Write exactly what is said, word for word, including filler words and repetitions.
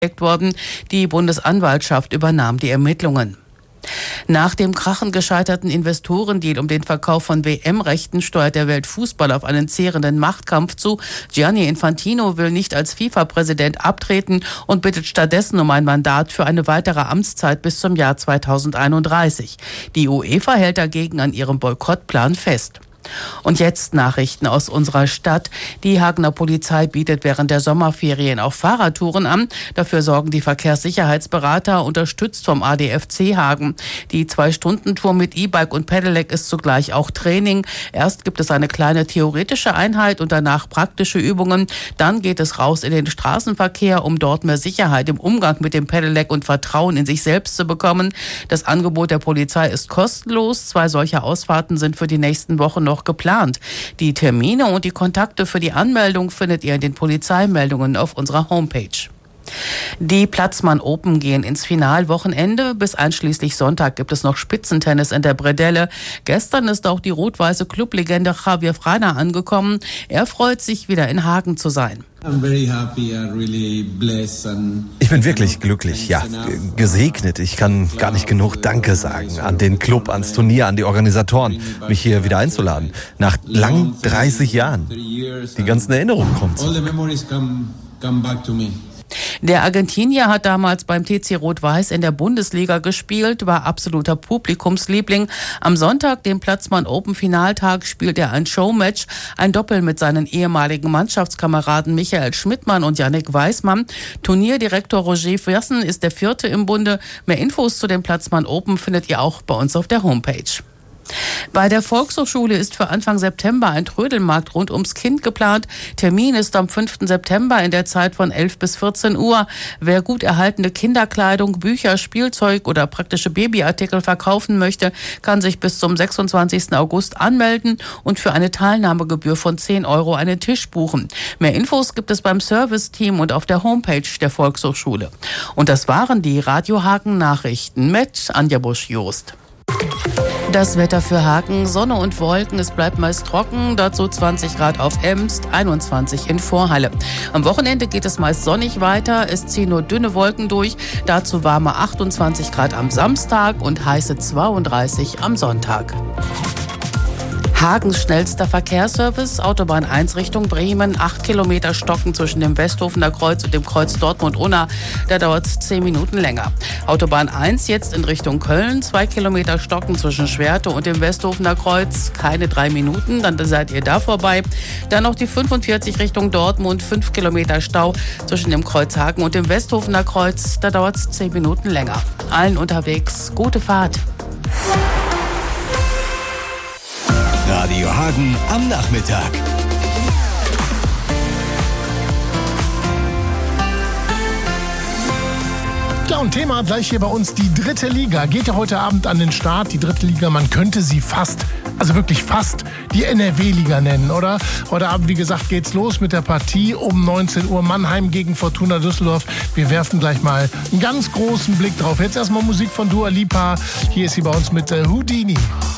worden. Die Bundesanwaltschaft übernahm die Ermittlungen. Nach dem krachend gescheiterten Investorendeal um den Verkauf von W M-Rechten steuert der Weltfußball auf einen zehrenden Machtkampf zu. Gianni Infantino will nicht als FIFA-Präsident abtreten und bittet stattdessen um ein Mandat für eine weitere Amtszeit bis zum Jahr zweitausendeinunddreißig. Die UEFA hält dagegen an ihrem Boykottplan fest. Und jetzt Nachrichten aus unserer Stadt. Die Hagener Polizei bietet während der Sommerferien auch Fahrradtouren an. Dafür sorgen die Verkehrssicherheitsberater, unterstützt vom A D F C Hagen. Die Zwei-Stunden-Tour mit E-Bike und Pedelec ist zugleich auch Training. Erst gibt es eine kleine theoretische Einheit und danach praktische Übungen. Dann geht es raus in den Straßenverkehr, um dort mehr Sicherheit im Umgang mit dem Pedelec und Vertrauen in sich selbst zu bekommen. Das Angebot der Polizei ist kostenlos. Zwei solcher Ausfahrten sind für die nächsten Wochen noch geplant. Die Termine und die Kontakte für die Anmeldung findet ihr in den Polizeimeldungen auf unserer Homepage. Die Platzmann Open gehen ins Finalwochenende. Bis einschließlich Sonntag gibt es noch Spitzentennis in der Bredelle. Gestern ist auch die rot-weiße Clublegende Javier Freiner angekommen. Er freut sich, wieder in Hagen zu sein. Ich bin wirklich glücklich, ja, gesegnet. Ich kann gar nicht genug Danke sagen an den Club, ans Turnier, an die Organisatoren, mich hier wieder einzuladen. Nach lang dreißig Jahren. Die ganzen Erinnerungen kommen zurück. Der Argentinier hat damals beim T C Rot-Weiß in der Bundesliga gespielt, war absoluter Publikumsliebling. Am Sonntag, dem Platzmann Open Finaltag, spielt er ein Showmatch, ein Doppel mit seinen ehemaligen Mannschaftskameraden Michael Schmidtmann und Yannick Weismann. Turnierdirektor Roger Fersen ist der Vierte im Bunde. Mehr Infos zu dem Platzmann Open findet ihr auch bei uns auf der Homepage. Bei der Volkshochschule ist für Anfang September ein Trödelmarkt rund ums Kind geplant. Termin ist am fünften September in der Zeit von elf bis vierzehn Uhr. Wer gut erhaltene Kinderkleidung, Bücher, Spielzeug oder praktische Babyartikel verkaufen möchte, kann sich bis zum sechsundzwanzigsten August anmelden und für eine Teilnahmegebühr von zehn Euro einen Tisch buchen. Mehr Infos gibt es beim Serviceteam und auf der Homepage der Volkshochschule. Und das waren die Radio Hagen Nachrichten mit Anja Busch-Jost. Das Wetter für Hagen, Sonne und Wolken, es bleibt meist trocken, dazu zwanzig Grad auf Emst, einundzwanzig in Vorhalle. Am Wochenende geht es meist sonnig weiter, es ziehen nur dünne Wolken durch, dazu warme achtundzwanzig Grad am Samstag und heiße zweiunddreißig am Sonntag. Hagens schnellster Verkehrsservice, Autobahn eins Richtung Bremen, acht Kilometer Stocken zwischen dem Westhofener Kreuz und dem Kreuz Dortmund-Unna, da dauert es zehn Minuten länger. Autobahn eins jetzt in Richtung Köln, zwei Kilometer Stocken zwischen Schwerte und dem Westhofener Kreuz, keine drei Minuten, dann seid ihr da vorbei. Dann noch die fünfundvierzig Richtung Dortmund, fünf Kilometer Stau zwischen dem Kreuz Hagen und dem Westhofener Kreuz, da dauert es zehn Minuten länger. Allen unterwegs, gute Fahrt. Radio Hagen am Nachmittag. Ja, und Thema gleich hier bei uns, die dritte Liga. Geht ja heute Abend an den Start. Die dritte Liga, man könnte sie fast, also wirklich fast, die N R W-Liga nennen, oder? Heute Abend, wie gesagt, geht's los mit der Partie um neunzehn Uhr. Mannheim gegen Fortuna Düsseldorf. Wir werfen gleich mal einen ganz großen Blick drauf. Jetzt erstmal Musik von Dua Lipa. Hier ist sie bei uns mit äh, Houdini.